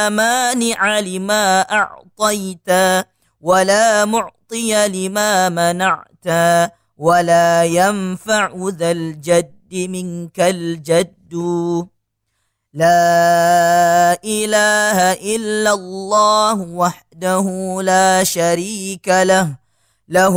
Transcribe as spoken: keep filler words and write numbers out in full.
لا مانع لما أعطيت ولا معطي لما منعت ولا ينفع ذا الجد منك الجد. لا إله إلا الله وحده لا شريك له له